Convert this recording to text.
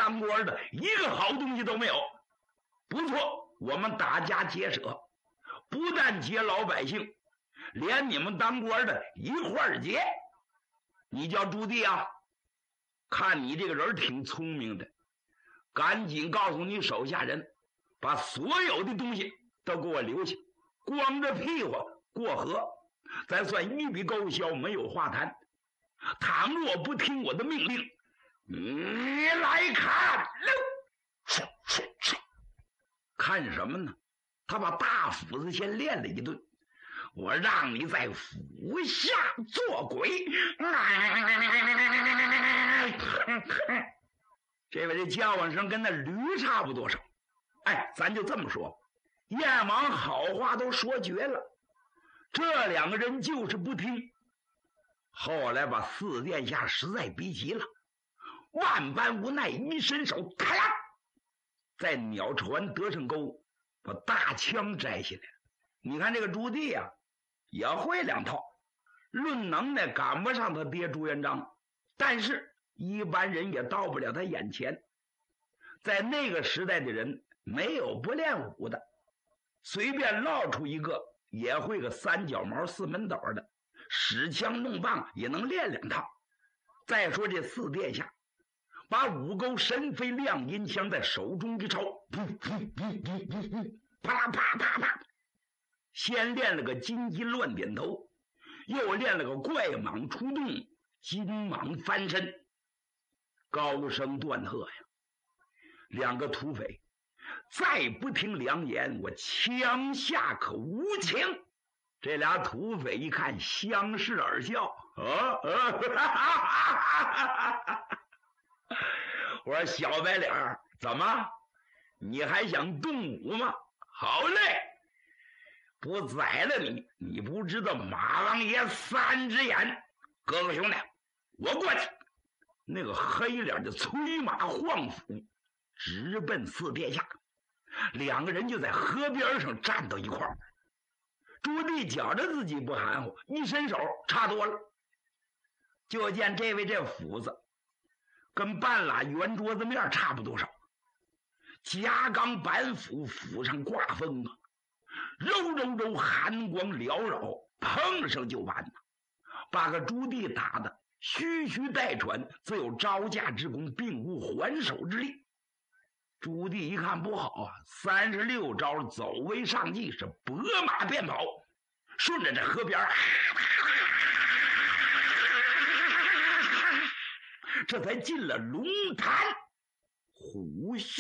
当官的一个好东西都没有。不错，我们大家结舍，不但结老百姓，连你们当官的一块儿结。你叫朱棣啊，看你这个人挺聪明的，赶紧告诉你手下人，把所有的东西都给我留下，光着屁股过河，咱算一笔勾销，没有话谈。倘若不听我的命令，你来看！看什么呢？他把大斧子先练了一顿，我让你在斧下做鬼！这位这叫唤声跟那驴差不多少。哎，咱就这么说，燕王好话都说绝了，这两个人就是不听。后来把四殿下实在逼急了，万般无奈，一伸手，咔啦，在鸟船德胜沟把大枪摘下来。你看这个朱棣啊，也会两套，论能耐赶不上他爹朱元璋，但是一般人也到不了他眼前。在那个时代的人没有不练武的，随便捞出一个也会个三脚毛四门斗的，使枪弄棒也能练两套。再说这四殿下把五钩神飞亮银枪在手中一抄，噗噗噗噗噗噗，啪啦啪啪啪，先练了个金鸡乱点头，又练了个怪蟒出洞，金蟒翻身，高声断喝呀！两个土匪再不听良言，我枪下可无情。这俩土匪一看，相视而笑。我说小白脸儿，怎么你还想动武吗？好嘞，不宰了你，你不知道马王爷三只眼。哥哥兄弟，我过去。那个黑脸的催马晃斧，直奔四殿下。两个人就在河边上站到一块儿。朱棣觉着自己不含糊，一伸手差多了，就见这位这斧子跟半拉圆桌子面差不多少，夹钢板斧，斧上挂风啊，柔柔柔，寒光缭绕，碰上就完了，把个朱棣打的吁吁带喘，自有招架之功，并无还手之力。朱棣一看不好啊，36招走为上计，是拨马便跑，顺着这河边这才进了龙潭虎穴。